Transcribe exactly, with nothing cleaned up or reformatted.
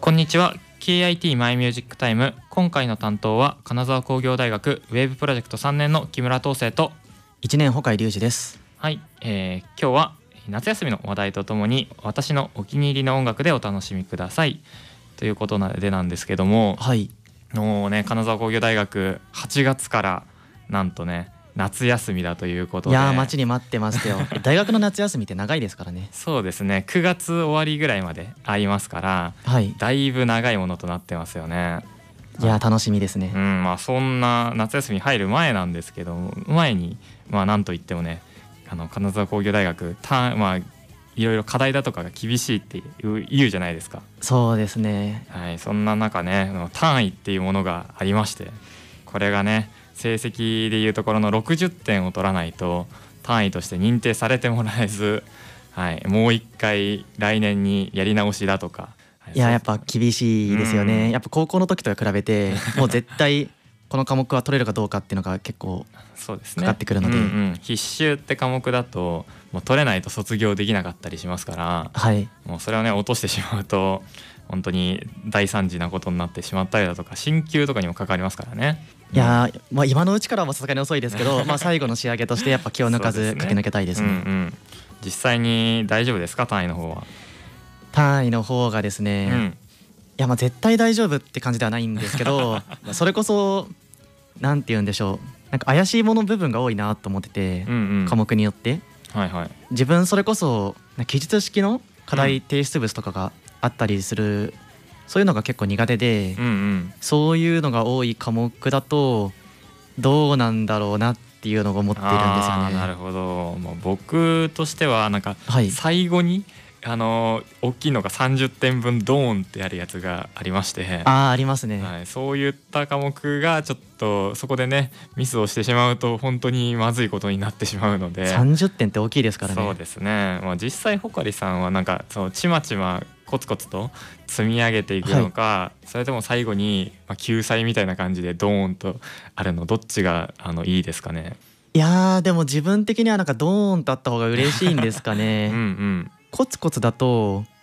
こんにちは。 ケーアイティー マイミュージックタイム。今回の担当は金沢工業大学ウェーブプロジェクトさんねんの木村東生と、 いちねん穂海隆二です。 はい、えー、今日は夏休みの話題とともに私のお気に入りの音楽でお楽しみくださいということでなんですけども、 はい、 もうね金沢工業大学はちがつからなんとね夏休みだということで、 いやー待ちに待ってましたよ大学の夏休みって長いですからね。 そうですね、くがつ終わりぐらいまでありますから、 はい、 だいぶ長いものとなってますよね。 いやー楽しみですね。 うん、まあそんな夏休み入る前なんですけども、前にまあなんといってもね、あの金沢工業大学たまあいろいろ課題だとかが厳しいって言う、言うじゃないですか。 そうですね。 はい、そんな中ね単位っていうものがありまして、これがね成績でいうところのろくじゅってんを取らないと単位として認定されてもらえず、はい、もう一回来年にやり直しだとか、はい、 いややっぱ厳しいですよね、うん、やっぱ高校の時と比べてもう絶対この科目は取れるかどうかっていうのが結構かかってくるので、 そうですね、うんうん、必修って科目だともう取れないと卒業できなかったりしますから、 はい、 もうそれをね落としてしまうと本当に大惨事なことになってしまったりだとか、進級とかにも関わりますからね。 いや、まあ、今のうちからはさすがに遅いですけどまあ最後の仕上げとしてやっぱ気を抜かず駆け抜けたいですね。 うんうん、実際に大丈夫ですか、単位の方は。 単位の方がですね、うん、いやまあ絶対大丈夫って感じではないんですけどそれこそなんて言うんでしょう、なんか怪しいもの部分が多いなと思ってて、うんうん、科目によって、はいはい、自分それこそ記述式の課題提出物とかがあったりする、うん、そういうのが結構苦手で、うんうん、そういうのが多い科目だとどうなんだろうなっていうのが思ってるんですよね。 あ、なるほど。もう僕としてはなんか最後に、はい、あの大きいのがさんじゅってんぶんドーンってやるやつがありまして、 あ、ありますね、 はい、そういった科目がちょっとそこでねミスをしてしまうと本当にまずいことになってしまうので。 さんじゅってんって大きいですからね。 そうですね、まあ、実際穂刈さんはなんかそうちまちまコツコツと積み上げていくのか、はい、それとも最後に救済みたいな感じでドーンとあるの、どっちがあのいいですかね。 いやーでも自分的にはなんかドーンとあった方が嬉しいんですかね。うん、うん、コツコツだと